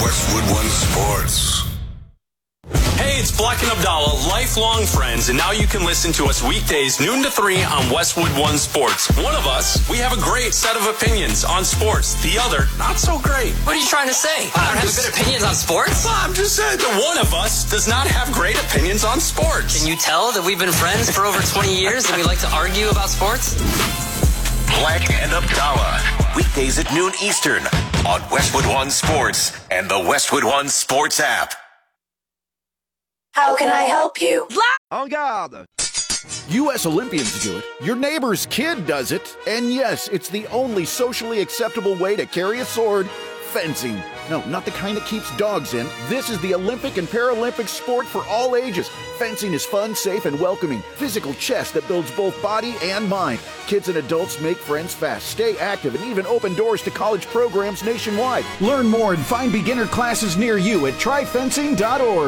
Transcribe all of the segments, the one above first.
Westwood One Sports. Hey, it's Black and Abdallah, lifelong friends, and now you can listen to us weekdays noon to 3 on Westwood One Sports. One of us, we have a great set of opinions on sports. The other, not so great. What are you trying to say? I don't have good opinions on sports? I'm just saying that one of us does not have great opinions on sports. Can you tell that we've been friends for over 20 years and we like to argue about sports? Black and Abdallah, weekdays at noon Eastern on Westwood One Sports and the Westwood One Sports app. How can I help you? En garde! U.S. Olympians do it. Your neighbor's kid does it. And yes, it's the only socially acceptable way to carry a sword. Fencing. No, not the kind that keeps dogs in. This is the Olympic and Paralympic sport for all ages. Fencing is fun, safe, and welcoming. Physical chess that builds both body and mind. Kids and adults make friends fast, stay active, and even open doors to college programs nationwide. Learn more and find beginner classes near you at tryfencing.org.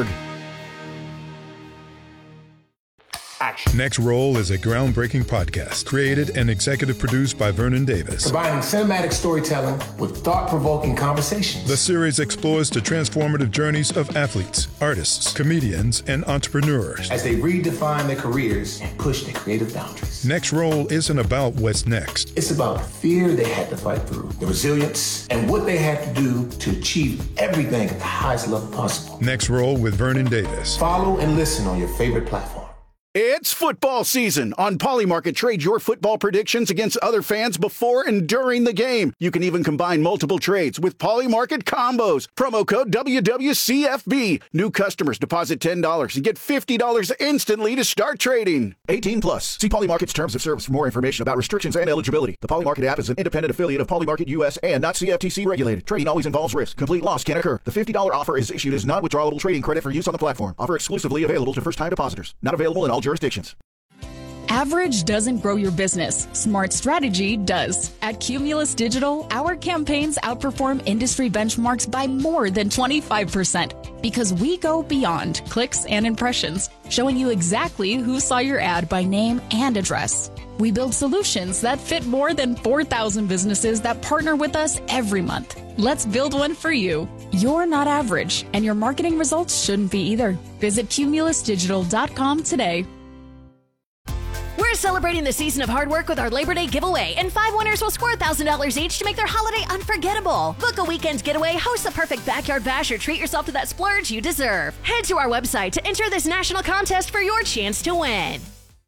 Action. Next Roll is a groundbreaking podcast created and executive produced by Vernon Davis. Combining cinematic storytelling with thought-provoking conversations. The series explores the transformative journeys of athletes, artists, comedians, and entrepreneurs as they redefine their careers and push their creative boundaries. Next Roll isn't about what's next. It's about the fear they had to fight through, the resilience, and what they had to do to achieve everything at the highest level possible. Next Roll with Vernon Davis. Follow and listen on your favorite platform. It's football season. On Polymarket, trade your football predictions against other fans before and during the game. You can even combine multiple trades with Polymarket combos. Promo code WWCFB. New customers deposit $10 and get $50 instantly to start trading. 18 plus. See Polymarket's terms of service for more information about restrictions and eligibility. The Polymarket app is an independent affiliate of Polymarket US and not CFTC regulated. Trading always involves risk. Complete loss can occur. The $50 offer is issued as non-withdrawable trading credit for use on the platform. Offer exclusively available to first-time depositors. Not available in all jurisdictions. Average doesn't grow your business. Smart strategy does. At Cumulus Digital, our campaigns outperform industry benchmarks by more than 25% because we go beyond clicks and impressions, showing you exactly who saw your ad by name and address. We build solutions that fit more than 4,000 businesses that partner with us every month. Let's build one for you. You're not average, and your marketing results shouldn't be either. Visit cumulusdigital.com today. We're celebrating the season of hard work with our Labor Day giveaway, and 5 winners will score $1,000 each to make their holiday unforgettable. Book a weekend getaway, host the perfect backyard bash, or treat yourself to that splurge you deserve. Head to our website to enter this national contest for your chance to win.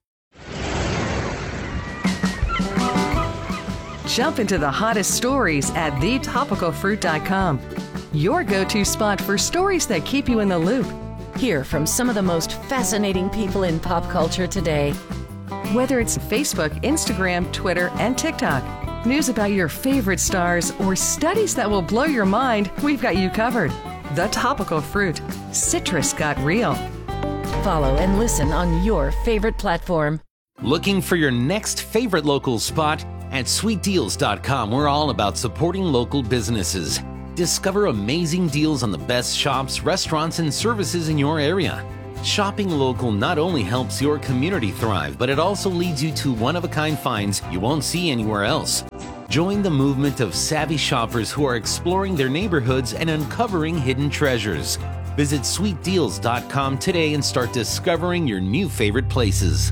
Jump into the hottest stories at thetopicalfruit.com. Your go-to spot for stories that keep you in the loop. Hear from some of the most fascinating people in pop culture today. Whether it's Facebook, Instagram, Twitter, and TikTok, news about your favorite stars, or studies that will blow your mind, we've got you covered. The Topical Fruit. Citrus got real. Follow and listen on your favorite platform. Looking for your next favorite local spot? At sweetdeals.com, we're all about supporting local businesses. Discover amazing deals on the best shops, restaurants, and services in your area. Shopping local not only helps your community thrive, but it also leads you to one-of-a-kind finds you won't see anywhere else. Join the movement of savvy shoppers who are exploring their neighborhoods and uncovering hidden treasures. Visit sweetdeals.com today and start discovering your new favorite places.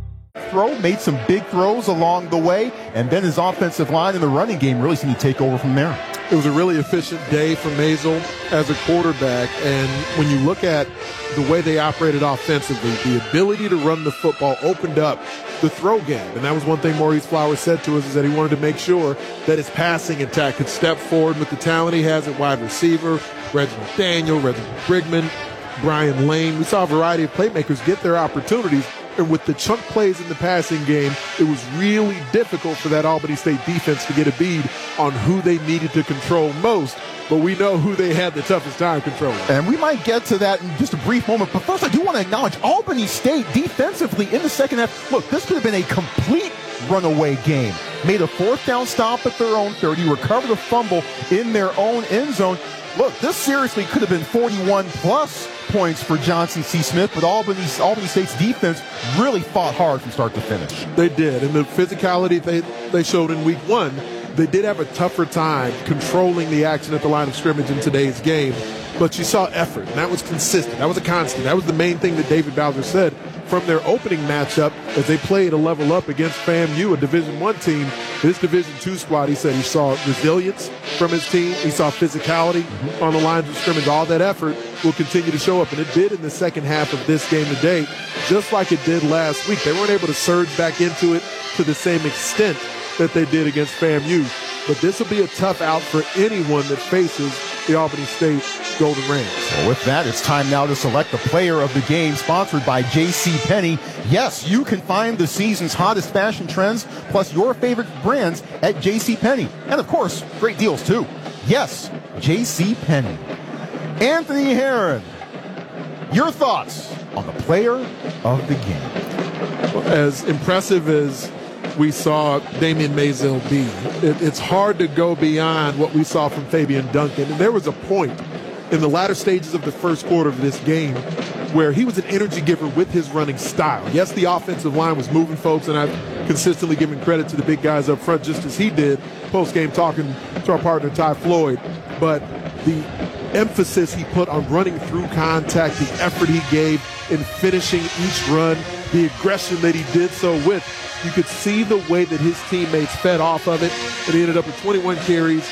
Made some big throws along the way, and then his offensive line and the running game really seemed to take over from there. It was a really efficient day for Maisel as a quarterback, and when you look at the way they operated offensively, the ability to run the football opened up the throw game, and that was one thing Maurice Flowers said to us, is that he wanted to make sure that his passing attack could step forward with the talent he has at wide receiver. Reginald Daniel, Reginald Brigman, Brian Lane. We saw a variety of playmakers get their opportunities. And with the chunk plays in the passing game, it was really difficult for that Albany State defense to get a bead on who they needed to control most. But we know who they had the toughest time controlling. And we might get to that in just a brief moment. But first, I do want to acknowledge Albany State defensively in the second half. Look, this could have been a complete runaway game. Made a fourth down stop at their own 30, recovered a fumble in their own end zone. Look, this seriously could have been 41-plus points for Johnson C. Smith, but Albany State's defense really fought hard from start to finish. They did, and the physicality they showed in week one they did have a tougher time controlling the action at the line of scrimmage in today's game. But you saw effort, and that was consistent. That was a constant. That was the main thing that David Bowser said from their opening matchup as they played a level up against FAMU, a Division I team. This Division II squad, he said he saw resilience from his team. He saw physicality on the lines of scrimmage. All that effort will continue to show up, and it did in the second half of this game today, just like it did last week. They weren't able to surge back into it to the same extent that they did against FAMU. But this will be a tough out for anyone that faces the Albany State Golden Rams. Well, with that, it's time now to select the player of the game, sponsored by JCPenney. Yes, you can find the season's hottest fashion trends, plus your favorite brands at JCPenney. And of course, great deals too. Yes, JCPenney. Anthony Herron, your thoughts on the player of the game? Well, as impressive as we saw Damian Maisel be, it's hard to go beyond what we saw from Fabian Duncan. And there was a point in the latter stages of the first quarter of this game where he was an energy giver with his running style. Yes, the offensive line was moving folks, and I've consistently given credit to the big guys up front, just as he did post-game talking to our partner Ty Floyd. But the emphasis he put on running through contact, the effort he gave in finishing each run, the aggression that he did so with, you could see the way that his teammates fed off of it, and he ended up with 21 carries,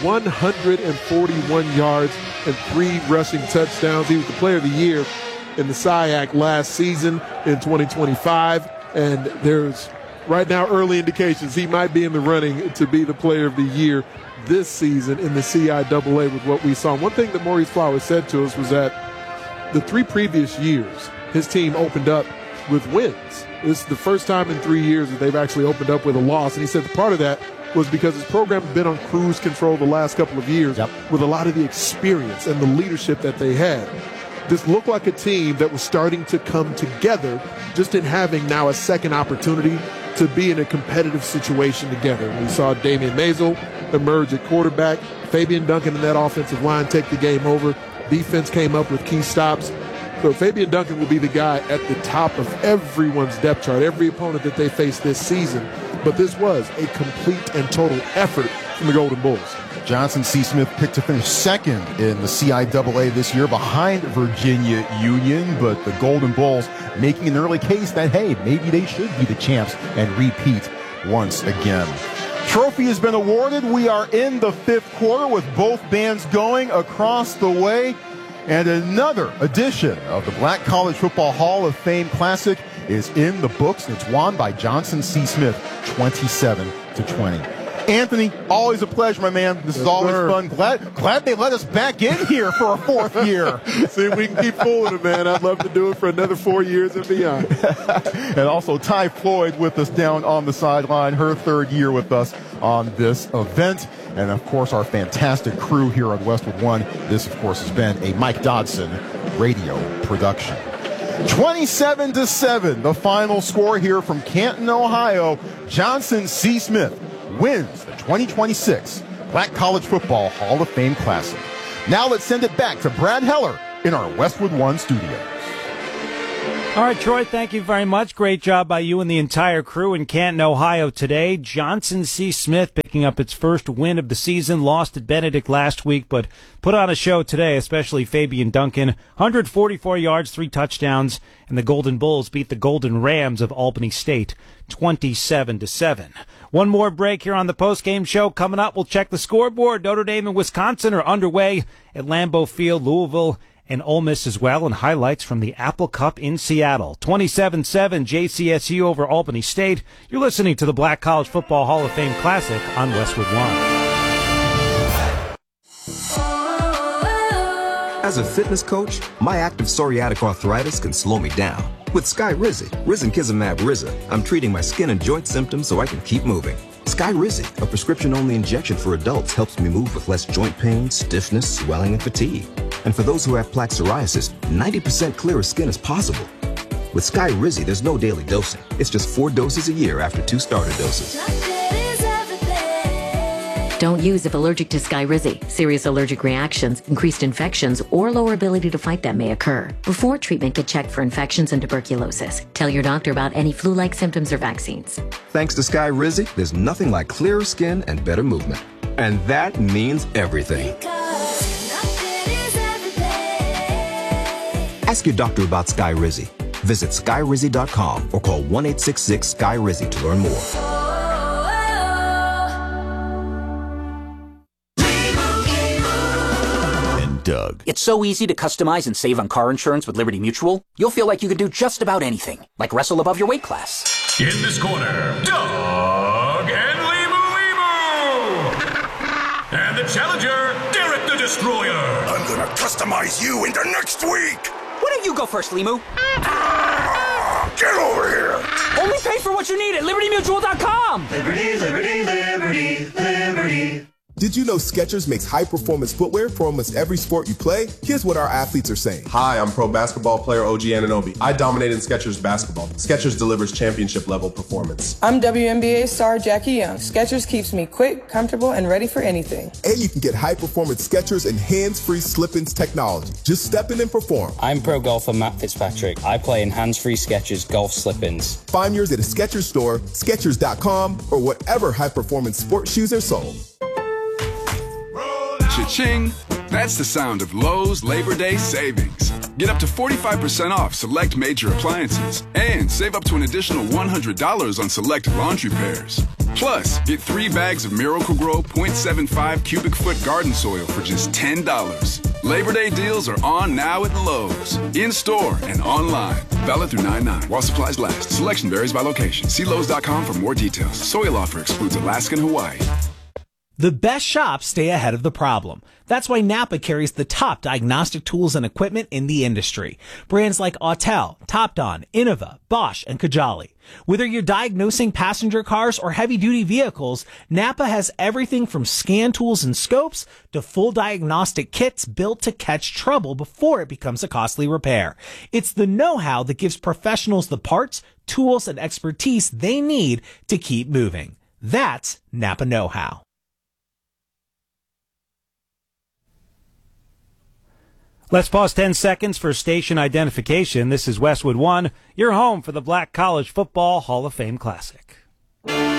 141 yards, and 3 rushing touchdowns. He was the player of the year in the SIAC last season in 2025, and there's right now early indications he might be in the running to be the player of the year this season in the CIAA with what we saw. One thing that Maurice Flowers said to us was that the 3 previous years, his team opened up with wins. This is the first time in 3 years that they've actually opened up with a loss. And he said part of that was because his program had been on cruise control the last couple of years with a lot of the experience and the leadership that they had. This looked like a team that was starting to come together just in having now a second opportunity to be in a competitive situation together. We saw Damian Maisel emerge at quarterback, Fabian Duncan and that offensive line take the game over. Defense came up with key stops. So Fabian Duncan will be the guy at the top of everyone's depth chart, every opponent that they face this season. But this was a complete and total effort from the Golden Bulls. Johnson C. Smith picked to finish second in the CIAA this year behind Virginia Union, but the Golden Bulls making an early case that, hey, maybe they should be the champs and repeat once again. Trophy has been awarded. We are in the 5th quarter with both bands going across the way. And another edition of the Black College Football Hall of Fame Classic is in the books, and it's won by Johnson C. Smith, 27-20. Anthony, always a pleasure, my man. This is always fun. Glad they let us back in here for a 4th year. See, we can keep fooling it, man. I'd love to do it for another 4 years and beyond. And also Ty Floyd with us down on the sideline, her 3rd year with us on this event. And, of course, our fantastic crew here on Westwood One. This, of course, has been a Mike Dodson radio production. 27-7, the final score here from Canton, Ohio. Johnson C. Smith wins the 2026 Black College Football Hall of Fame Classic. Now let's send it back to Brad Heller in our Westwood One studios. All right, Troy, thank you very much. Great job by you and the entire crew in Canton, Ohio today. Johnson C. Smith picking up its first win of the season, lost at Benedict last week, but put on a show today, especially Fabian Duncan. 144 yards, 3 touchdowns, and the Golden Bulls beat the Golden Rams of Albany State 27-7. One more break here on the postgame show. Coming up, we'll check the scoreboard. Notre Dame and Wisconsin are underway at Lambeau Field, Louisville, and Ole Miss as well, and highlights from the Apple Cup in Seattle. 27-7 JCSU over Albany State. You're listening to the Black College Football Hall of Fame Classic on Westwood One. As a fitness coach, my active psoriatic arthritis can slow me down. With Skyrizi, risankizumab Riza, I'm treating my skin and joint symptoms so I can keep moving. Skyrizi, a prescription-only injection for adults, helps me move with less joint pain, stiffness, swelling, and fatigue. And for those who have plaque psoriasis, 90% clearer skin is possible. With Skyrizi, there's no daily dosing. It's just 4 doses a year after 2 starter doses. Don't use if allergic to Skyrizi. Serious allergic reactions, increased infections, or lower ability to fight them may occur. Before treatment, get checked for infections and tuberculosis. Tell your doctor about any flu-like symptoms or vaccines. Thanks to Skyrizi, there's nothing like clearer skin and better movement. And that means everything. Ask your doctor about Skyrizi. Visit Skyrizi.com or call 1-866-SKY-RIZZI to learn more. And Doug. It's so easy to customize and save on car insurance with Liberty Mutual. You'll feel like you could do just about anything, like wrestle above your weight class. In this corner, Doug and Limu. And the challenger, Derek the Destroyer. I'm gonna customize you into next week. Why don't you go first, Limu? Get over here. Only pay for what you need at LibertyMutual.com. Liberty, liberty, liberty, liberty. Did you know Skechers makes high-performance footwear for almost every sport you play? Here's what our athletes are saying. Hi, I'm pro basketball player OG Anunoby. I dominate in Skechers basketball. Skechers delivers championship-level performance. I'm WNBA star Jackie Young. Skechers keeps me quick, comfortable, and ready for anything. And you can get high-performance Skechers and hands-free slip-ins technology. Just step in and perform. I'm pro golfer Matt Fitzpatrick. I play in hands-free Skechers golf slip-ins. Find yours at a Skechers store, Skechers.com, or whatever high-performance sports shoes are sold. Cha-ching! That's the sound of Lowe's Labor Day savings. Get up to 45% off select major appliances and save up to an additional $100 on select laundry pairs. Plus, get 3 bags of Miracle-Gro 0.75 cubic foot garden soil for just $10. Labor Day deals are on now at Lowe's. In-store and online. Valid through 9/9 while supplies last. Selection varies by location. See Lowe's.com for more details. Soil offer excludes Alaska and Hawaii. The best shops stay ahead of the problem. That's why Napa carries the top diagnostic tools and equipment in the industry. Brands like Autel, Topdon, Innova, Bosch, and Kajali. Whether you're diagnosing passenger cars or heavy-duty vehicles, Napa has everything from scan tools and scopes to full diagnostic kits built to catch trouble before it becomes a costly repair. It's the know-how that gives professionals the parts, tools, and expertise they need to keep moving. That's Napa know-how. Let's pause 10 seconds for station identification. This is Westwood One, your home for the Black College Football Hall of Fame Classic.